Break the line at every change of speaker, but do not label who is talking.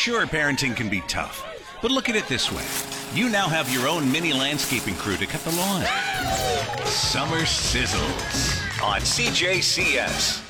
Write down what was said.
Sure, parenting can be tough, but look at it this way. You now have your own mini landscaping crew to cut the lawn. Summer Sizzles on CJCS.